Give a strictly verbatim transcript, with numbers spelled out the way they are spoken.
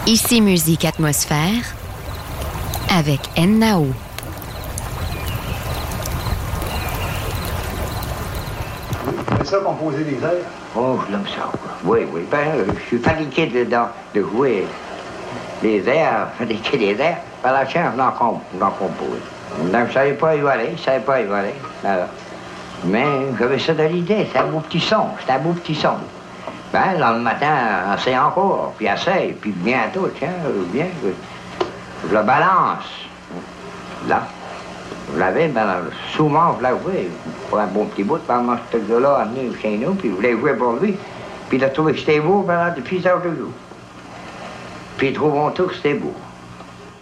Ici Musique Atmosphère avec N-Nao. C'est ça, composer des airs? Oh, je l'aime ça. Oui, oui. Ben, euh, je suis fatigué de, de, de jouer des airs, fatigué des airs. Par la chance, j'en comp compose. Donc, je ne savais pas y aller, je ne savais pas y aller. Alors. Mais j'avais ça dans l'idée, c'est un beau petit son, c'est un beau petit son. Ben, là, le matin, essaye encore, puis essaye, puis bientôt, tiens, bien, je, je le balance. Là. Je l'avais, ben, souvent, je l'ai joué pour un bon petit bout. Ben, moi, ce gars-là est venu chez nous, puis je voulais jouer pour lui. Puis il a trouvé que c'était beau, ben, depuis ça, je joue. Puis ils trouvent tous que c'était beau.